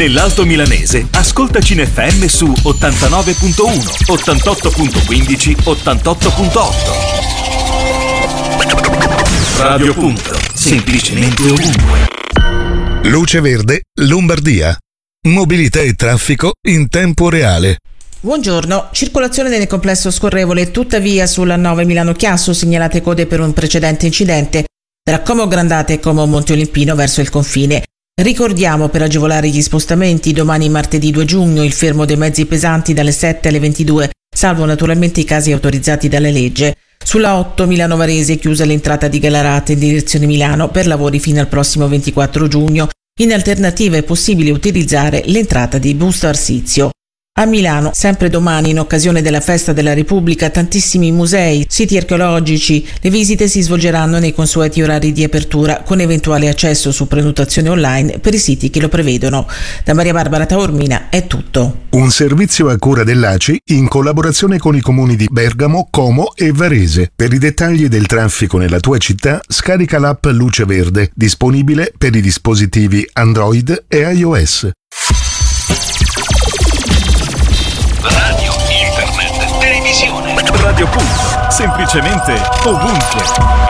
Nell'Alto Milanese, ascolta CineFM su 89.1, 88.15, 88.8. Radio Punto, semplicemente ovunque. Luce Verde, Lombardia. Mobilità e traffico in tempo reale. Buongiorno, circolazione nel complesso scorrevole, tuttavia sulla 9 Milano-Chiasso segnalate code per un precedente incidente tra Como Grandate e Como Monte Olimpino verso il confine. Ricordiamo, per agevolare gli spostamenti, domani martedì 2 giugno il fermo dei mezzi pesanti dalle 7 alle 22, salvo naturalmente i casi autorizzati dalla legge. Sulla 8 Milano Varese è chiusa l'entrata di Gallarate in direzione Milano per lavori fino al prossimo 24 giugno. In alternativa è possibile utilizzare l'entrata di Busto Arsizio. A Milano, sempre domani, in occasione della Festa della Repubblica, tantissimi musei, siti archeologici. Le visite si svolgeranno nei consueti orari di apertura, con eventuale accesso su prenotazione online per i siti che lo prevedono. Da Maria Barbara Taormina è tutto. Un servizio a cura dell'ACI in collaborazione con i comuni di Bergamo, Como e Varese. Per i dettagli del traffico nella tua città, scarica l'app Luce Verde, disponibile per i dispositivi Android e iOS. Radio, internet, televisione. Radio Punto, semplicemente ovunque.